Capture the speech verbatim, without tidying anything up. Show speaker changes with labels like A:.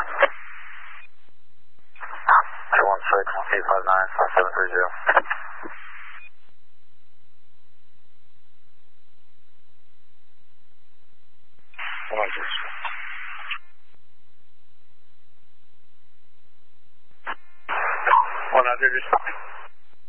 A: two one six, eight five nine, five seven three zero. one six. one hundred, just